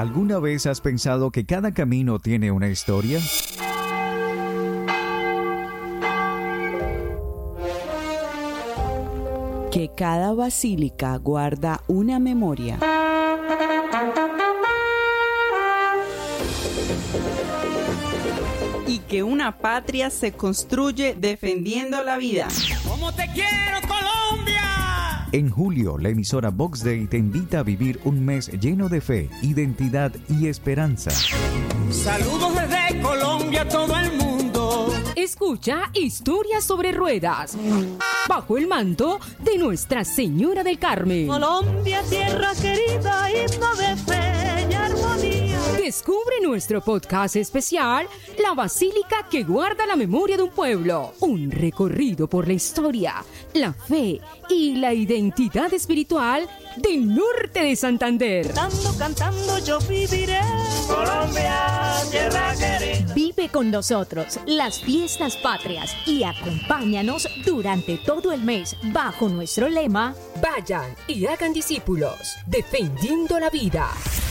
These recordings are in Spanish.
¿Alguna vez has pensado que cada camino tiene una historia? Que cada basílica guarda una memoria. Y que una patria se construye defendiendo la vida. ¡Cómo te quiero, Colombia! En julio, la emisora Vox Day te invita a vivir un mes lleno de fe, identidad y esperanza. Saludos desde Colombia a todo el mundo. Escucha Historias sobre Ruedas, bajo el manto de Nuestra Señora del Carmen. Colombia, tierra querida, himno de fe y armonía. Descubre nuestro podcast especial, La Basílica que guarda la memoria de un pueblo. Un recorrido por la historia, la fe y la identidad espiritual del norte de Santander. Cantando yo viviré. Colombia, tierra querida. Vive con nosotros las fiestas patrias y acompáñanos durante todo el mes bajo nuestro lema: Vayan y hagan discípulos, defendiendo la vida.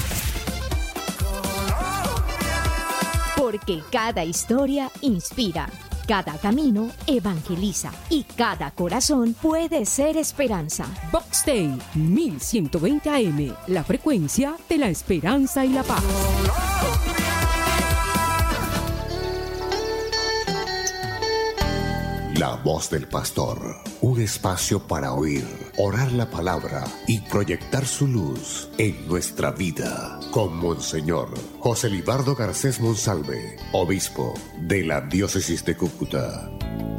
Porque cada historia inspira, cada camino evangeliza y cada corazón puede ser esperanza. Vox Day 1120 AM, la frecuencia de la esperanza y la paz. La voz del pastor, un espacio para oír, orar la palabra y proyectar su luz en nuestra vida. Con Monseñor José Libardo Garcés Monsalve, obispo de la diócesis de Cúcuta.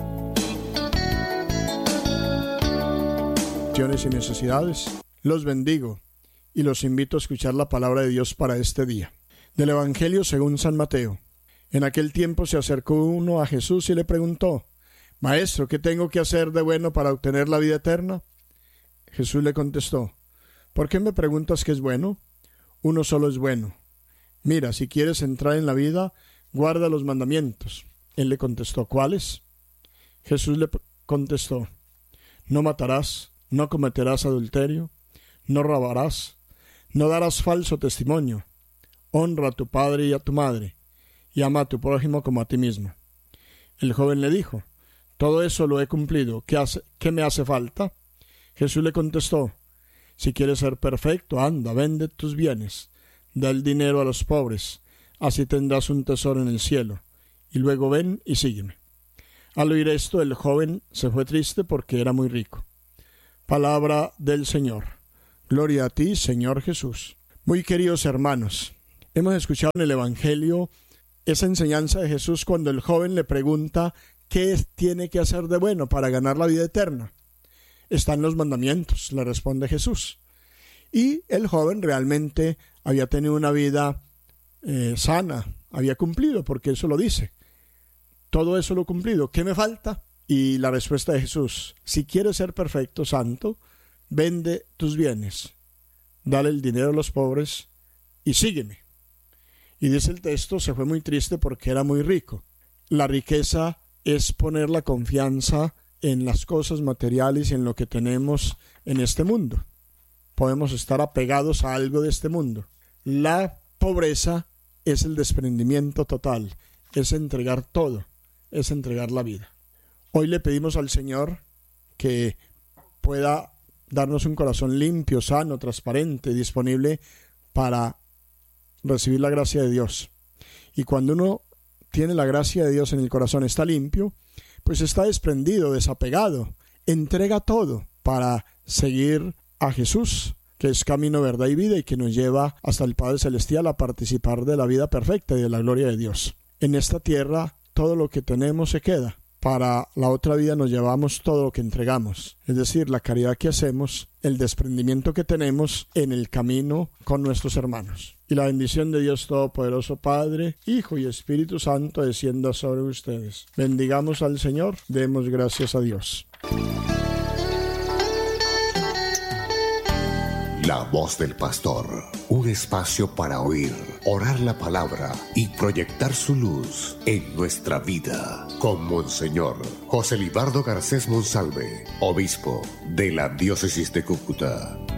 Y necesidades, los bendigo y los invito a escuchar la palabra de Dios para este día. Del Evangelio según San Mateo. En aquel tiempo se acercó uno a Jesús y le preguntó: Maestro, ¿qué tengo que hacer de bueno para obtener la vida eterna? Jesús le contestó: ¿Por qué me preguntas qué es bueno? Uno solo es bueno. Mira, si quieres entrar en la vida, guarda los mandamientos. Él le contestó: ¿Cuáles? Jesús le contestó: No matarás, no cometerás adulterio, no robarás, no darás falso testimonio, honra a tu padre y a tu madre, y ama a tu prójimo como a ti mismo. El joven le dijo: Todo eso lo he cumplido. ¿Qué me hace falta? Jesús le contestó: Si quieres ser perfecto, anda, vende tus bienes, da el dinero a los pobres, así tendrás un tesoro en el cielo, y luego ven y sígueme. Al oír esto, el joven se fue triste porque era muy rico. Palabra del Señor. Gloria a ti, Señor Jesús. Muy queridos hermanos, hemos escuchado en el Evangelio esa enseñanza de Jesús cuando el joven le pregunta ¿qué tiene que hacer de bueno para ganar la vida eterna? Están los mandamientos, le responde Jesús. Y el joven realmente había tenido una vida sana, había cumplido, porque eso lo dice. Todo eso lo he cumplido, ¿qué me falta? Y la respuesta de Jesús: si quieres ser perfecto, santo, vende tus bienes, dale el dinero a los pobres y sígueme. Y dice el texto, se fue muy triste porque era muy rico. La riqueza es poner la confianza en las cosas materiales y en lo que tenemos en este mundo. Podemos estar apegados a algo de este mundo. La pobreza es el desprendimiento total, es entregar todo, es entregar la vida. Hoy le pedimos al Señor que pueda darnos un corazón limpio, sano, transparente, disponible para recibir la gracia de Dios. Y cuando uno tiene la gracia de Dios en el corazón, está limpio, pues está desprendido, desapegado, entrega todo para seguir a Jesús, que es camino, verdad y vida, y que nos lleva hasta el Padre Celestial a participar de la vida perfecta y de la gloria de Dios. En esta tierra todo lo que tenemos se queda. Para la otra vida nos llevamos todo lo que entregamos, es decir, la caridad que hacemos, el desprendimiento que tenemos en el camino con nuestros hermanos. Y la bendición de Dios Todopoderoso, Padre, Hijo y Espíritu Santo, descienda sobre ustedes. Bendigamos al Señor, demos gracias a Dios. La voz del pastor, un espacio para oír, orar la palabra y proyectar su luz en nuestra vida. Con Monseñor José Libardo Garcés Monsalve, obispo de la diócesis de Cúcuta.